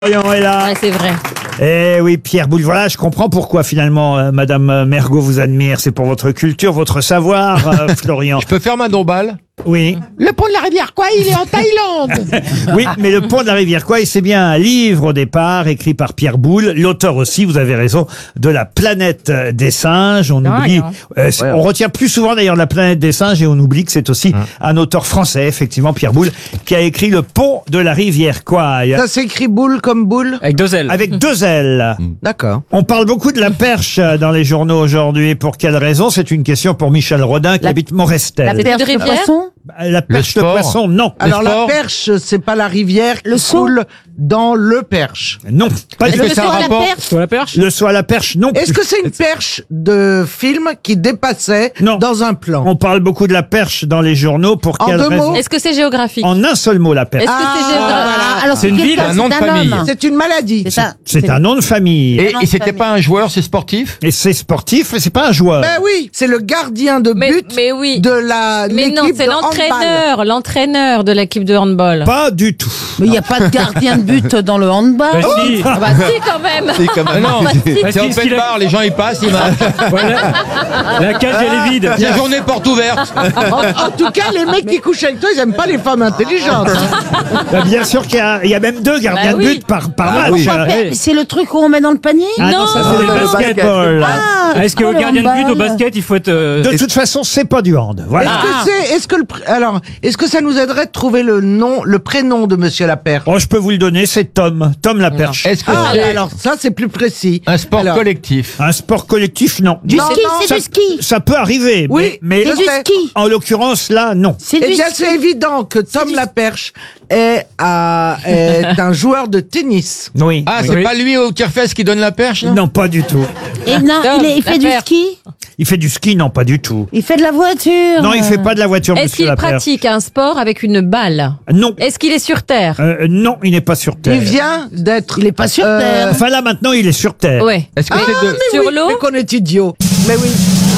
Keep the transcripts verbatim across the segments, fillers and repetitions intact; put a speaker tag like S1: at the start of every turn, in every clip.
S1: Florian est là.
S2: Ouais, c'est vrai.
S1: Eh oui, Pierre Boulle. Voilà, je comprends pourquoi finalement euh, Madame Mergot vous admire. C'est pour votre culture, votre savoir, euh, Florian.
S3: Je peux faire ma dombale?
S1: Oui.
S4: Le pont de la rivière quoi, il est en Thaïlande.
S1: Oui, mais le pont de la rivière quoi, c'est bien un livre au départ écrit par Pierre Boulle, l'auteur aussi, vous avez raison, de La planète des singes. On
S2: Dingue,
S1: oublie,
S2: hein.
S1: euh, c'est-
S3: Ouais.
S1: on retient plus souvent d'ailleurs La planète des singes et on oublie que c'est aussi un auteur français, effectivement Pierre Boulle, qui a écrit Le pont de la rivière quoi,
S4: Ça s'écrit boule comme boule.
S5: Avec deux ailes.
S1: avec deux ailes.
S4: D'accord.
S1: On parle beaucoup de la perche euh, dans les journaux aujourd'hui. Pour quelle raison? C'est une question pour Michel Rodin qui
S2: La-
S1: habite Morestel.
S2: La perche de rivière.
S1: La perche de
S3: sport.
S1: poisson, non.
S4: Alors la
S3: sport.
S4: perche, c'est pas la rivière qui
S6: Le saut.
S4: coule dans le perche.
S1: Non, pas
S3: Est-ce
S1: du
S3: que
S1: tout.
S3: c'est un rapport?
S5: Sur la perche.
S1: Le saut à la perche, non.
S4: Est-ce que c'est une perche de film qui dépassait
S1: Non.
S4: dans un plan?
S1: On parle beaucoup de la perche dans les journaux. Pour
S4: En
S1: quelle
S4: deux
S1: raison?
S4: mots
S2: Est-ce que c'est géographique?
S1: En un seul mot, la perche.
S2: Est-ce que
S4: Ah,
S2: c'est géographique?
S4: voilà.
S6: Alors
S3: C'est une ville,
S6: quelqu'un,
S3: un nom de
S6: c'est
S3: famille.
S6: homme.
S4: C'est une maladie.
S6: C'est ça.
S1: C'est un nom de famille.
S3: Et,
S6: nom
S3: et
S6: de
S3: c'était
S6: famille.
S3: pas un joueur, c'est sportif?
S1: Et c'est sportif, mais c'est pas un joueur.
S4: Ben oui, c'est le gardien de
S2: Mais,
S4: but
S2: mais oui.
S4: de la
S2: Mais non,
S4: l'équipe
S2: c'est
S4: de handball.
S2: l'entraîneur, l'entraîneur de l'équipe de handball.
S1: Pas du tout.
S6: Mais il n'y a pas de gardien de but dans le handball.
S5: Bah, si.
S2: Ah bah si quand même.
S3: Ah non,
S5: Bah,
S3: c'est
S5: si,
S3: open
S5: si,
S3: bar, les gens y passent, il m'a-
S5: Voilà. La cage, elle est vide.
S3: la journée porte ouverte.
S4: En, en tout cas, les mecs qui couchent avec toi, ils aiment pas les femmes intelligentes. hein.
S1: Bah, bien sûr qu'il y a, il y a même deux gardiens
S2: Bah
S1: de
S2: oui.
S1: but par, par
S3: Ah
S1: match.
S3: oui.
S1: Euh,
S6: Mais C'est le truc où on met dans le panier.
S1: Ah non, ça c'est le
S5: le
S1: basketball.
S6: Ah,
S5: Est-ce
S6: oh,
S5: qu'au
S6: le
S5: gardien de but, au
S6: handball.
S5: basket, il faut être. euh,
S1: De toute façon, c'est pas du hand. Voilà.
S4: Est-ce que c'est, est-ce que le, pr- alors, est-ce que ça nous aiderait de trouver le nom, le prénom de Monsieur Laperche?
S1: Oh, je peux vous le donner, c'est Tom. Tom la perche.
S3: Est-ce que
S4: Ah,
S3: c'est
S4: alors ça c'est plus précis.
S3: un sport
S4: Alors,
S3: collectif?
S1: Un sport collectif, non.
S6: Du
S4: Non,
S6: ski,
S4: non,
S6: c'est
S1: ça,
S6: du ski.
S1: ça peut arriver,
S4: Oui,
S1: mais, mais
S6: C'est du
S4: sais.
S6: ski.
S1: en l'occurrence, là, non.
S6: C'est
S4: Eh
S6: du
S4: bien,
S6: ski.
S4: c'est évident que Tom Laperche est, à- est un joueur de tennis.
S1: Oui.
S3: Ah,
S1: Oui.
S3: c'est pas lui au tire-fesse qui donne la perche, non?
S1: Non, pas du tout.
S6: Et non,
S2: Tom,
S6: il, est- il fait du
S2: Laperche.
S6: ski.
S1: Il fait du ski, non, pas du tout.
S6: Il fait de la voiture.
S1: Non, il fait pas de la voiture,
S2: Est-ce
S1: monsieur
S2: qu'il
S1: Laperche.
S2: pratique un sport avec une balle?
S1: Non.
S2: Est-ce qu'il est sur terre?
S1: Euh, non, il n'est pas sur Terre.
S4: Il vient d'être.
S6: Il est pas sur
S4: Euh,
S6: terre.
S1: Enfin là, maintenant, il est sur Terre.
S2: Ouais.
S3: Est-ce que
S4: Ah,
S3: c'est de...
S4: mais
S2: Sur
S4: oui,
S2: l'eau
S4: mais qu'on est idiot. Mais oui.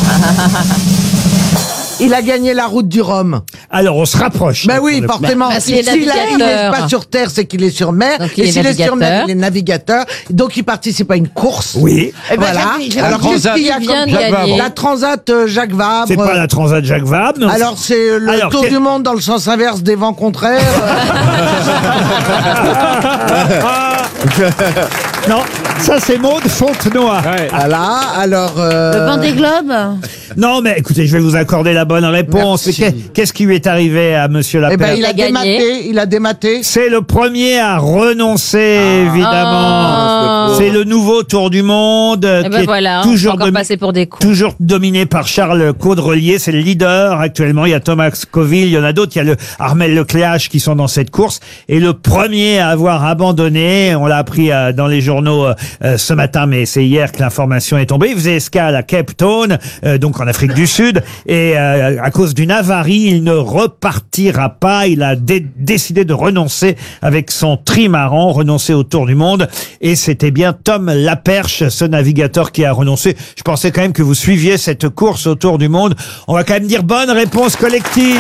S4: Il a gagné la route du Rhum.
S1: Alors, on se rapproche.
S4: Ben oui, forcément.
S2: Bah,
S4: S'il
S2: il est
S4: il
S2: navigateur.
S4: n'est pas sur terre, c'est qu'il est sur mer.
S2: Donc, il
S4: Et
S2: est
S4: s'il est sur mer,
S2: navigateur.
S4: il est navigateur. Donc, il participe à une course.
S1: Oui.
S4: Et ben,
S6: Voilà.
S4: j'avais-
S6: j'avais-
S4: Alors,
S3: j'avais-
S4: qu'est-ce qu'il y a
S2: Il vient de
S4: comme-
S3: Jacques
S2: gagner.
S3: Vabre.
S4: La Transat euh, Jacques Vabre.
S1: C'est pas la Transat Jacques Vabre. non.
S4: Alors, c'est le
S1: Alors,
S4: tour
S1: quel-
S4: du monde dans le sens inverse des vents contraires.
S1: Non, ça c'est Maude Fontenoy.
S5: Ouais.
S4: Voilà, alors... euh,
S6: Le Vendée Globe.
S1: Non, mais écoutez, je vais vous accorder la bonne réponse.
S4: Merci.
S1: Mais qu'est- Qu'est-ce qui lui est arrivé à monsieur
S4: Eh
S1: Laperche?
S4: ben, il a
S2: Il a gagné.
S4: dématé, il a dématé.
S1: C'est le premier à renoncer, évidemment.
S2: Ah.
S1: C'est le nouveau Tour du Monde euh,
S2: Eh
S1: qui
S2: ben
S1: est
S2: voilà, on
S1: toujours,
S2: peut encore
S1: domi-
S2: passer pour des cons.
S1: toujours dominé par Charles Caudrelier. C'est le leader actuellement. Il y a Thomas Coville, il y en a d'autres. Il y a le Armel Lecléache qui sont dans cette course. Et le premier à avoir abandonné, on l'a appris euh, dans les journaux euh, euh, ce matin, mais c'est hier que l'information est tombée. Il faisait escale à Cape Town, euh, donc en Afrique du Sud. Et euh, à cause d'une avarie, il ne repartira pas. Il a dé- décidé de renoncer avec son trimaran, renoncer au Tour du Monde. Et c'était bien Tom Laperche, ce navigateur, qui a renoncé. Je pensais quand même que vous suiviez cette course au Tour du Monde. On va quand même dire bonne réponse collective.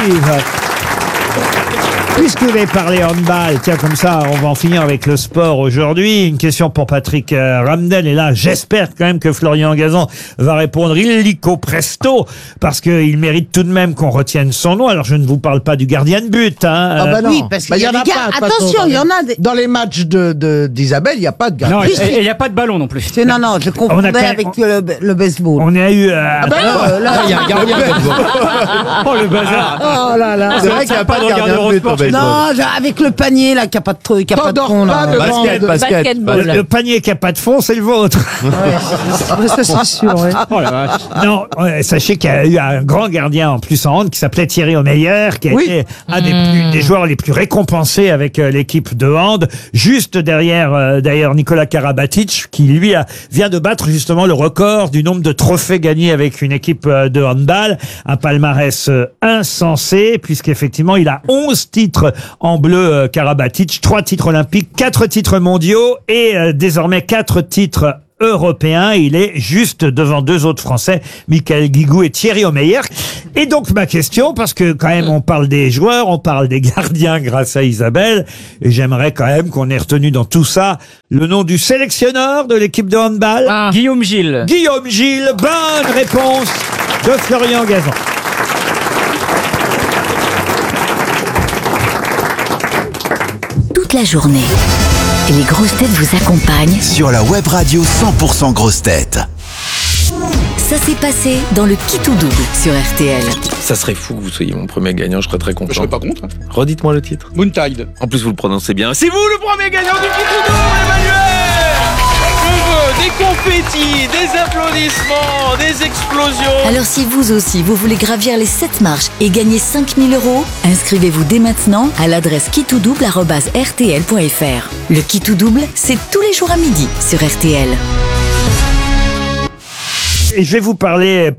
S1: Puisque vous avez parlé handball, tiens, comme ça, on va en finir avec le sport aujourd'hui. Une question pour Patrick euh, Ramdel. Et là, j'espère quand même que Florian Gazan va répondre illico presto, parce qu'il mérite tout de même qu'on retienne son nom. Alors, je ne vous parle pas du gardien de but, hein.
S4: Ah bah non.
S6: Oui, parce
S4: Bah,
S6: qu'il y a
S4: en
S6: des gars-
S4: pas, de toute
S6: attention,
S4: façon,
S6: il y en a des-
S4: Dans les matchs de de- d'Isabelle, il n'y a pas de gars.
S5: Non,
S6: Oui,
S5: et il n'y a pas de ballon non plus.
S6: C'est- Non, non, je
S1: On a
S6: confondais
S1: quand même-
S6: avec le, le baseball.
S1: On a eu... euh,
S4: Ah ben non,
S6: Euh, là,
S3: Ah, il y a un gardien de but.
S5: Oh, le bazar.
S4: Oh là là.
S5: C'est vrai qu'il n'y a pas de gardien de but.
S6: non, j'ai- avec le panier là qui a pas de truc, qui a pas de
S4: T'endors
S6: fond
S4: pas
S6: là.
S4: devant.
S3: Basket,
S4: de-
S3: basket.
S1: le,
S2: Basketball.
S1: le panier qui a pas de fond, c'est le vôtre.
S6: Ouais, ça c'est sûr. Ouais.
S5: Oh la vache.
S1: Non, ouais, sachez qu'il y a eu un grand gardien en plus en hand qui s'appelait Thierry Omeyer, qui a
S4: Oui.
S1: été un des, plus- des joueurs les plus récompensés avec euh, l'équipe de hand, juste derrière euh, d'ailleurs Nicolas Karabatic, qui lui a, vient de battre justement le record du nombre de trophées gagnés avec une équipe euh, de handball, un palmarès euh, insensé, puisqu'effectivement il a onze titres en bleu euh, Karabatic, trois titres olympiques, quatre titres mondiaux et euh, désormais quatre titres européen. Il est juste devant deux autres Français, Michael Guigou et Thierry Omeyer. Et donc ma question, parce que quand même on parle des joueurs, on parle des gardiens grâce à Isabelle, et j'aimerais quand même qu'on ait retenu dans tout ça le nom du sélectionneur de l'équipe de handball.
S5: Ah. Guillaume Gilles.
S1: Guillaume Gilles, bonne réponse de Florian Gazan.
S7: Toute la journée, les grosses têtes vous accompagnent
S8: sur la web radio cent pour cent grosses têtes.
S7: Ça s'est passé dans le Qui tout double sur R T L.
S9: Ça serait fou que vous soyez mon premier gagnant, je serais très content.
S3: Je serais pas contre.
S9: Redites-moi le titre.
S3: Moontide.
S9: En plus, vous le prononcez bien. C'est vous le premier gagnant du Qui tout double, Emmanuel. Je veux des confettis, des applaudissements, des explosions.
S7: Alors si vous aussi, vous voulez gravir les sept marches et gagner cinq mille euros, inscrivez-vous dès maintenant à l'adresse qui tout double arobase r t l point f r. Le Qui tout double, c'est tous les jours à midi sur R T L.
S1: Et je vais vous parler